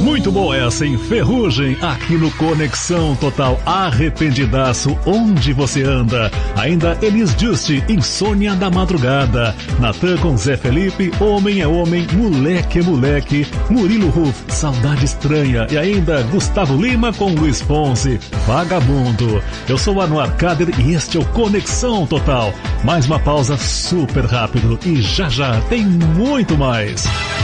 Muito boa essa, hein? Ferrugem, aqui no Conexão Total. Arrependidaço, onde você anda? Ainda Elis Juste, Insônia da Madrugada. Natan com Zé Felipe, Homem é Homem, Moleque é Moleque. Murilo Ruf, Saudade Estranha. E ainda Gustavo Lima com Luiz Fonsi, Vagabundo. Eu sou o Anuar Kader e este é o Conexão Total. Mais uma pausa super rápido e já já tem muito mais.